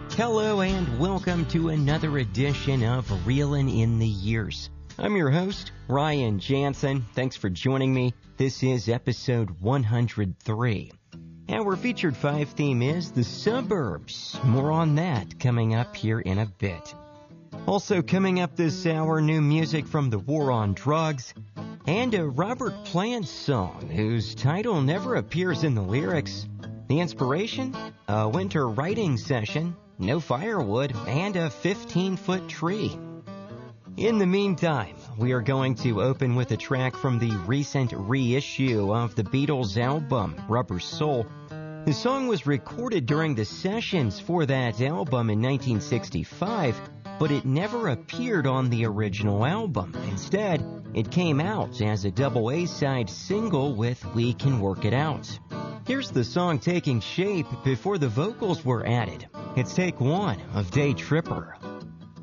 Hello and welcome to another edition of Reelin' in the Years. I'm your host, Ryan Jansen. Thanks for joining me. This is episode 103. Our featured 5 theme is the suburbs. More on that coming up here in a bit. Also coming up this hour, new music from the War on Drugs and a Robert Plant song whose title never appears in the lyrics. The inspiration? A winter writing session, no firewood, and a 15-foot tree. In the meantime, we are going to open with a track from the recent reissue of the Beatles album, Rubber Soul. The song was recorded during the sessions for that album in 1965, but it never appeared on the original album. Instead, it came out as a double A-side single with We Can Work It Out. Here's the song taking shape before the vocals were added. It's take 1 of Day Tripper.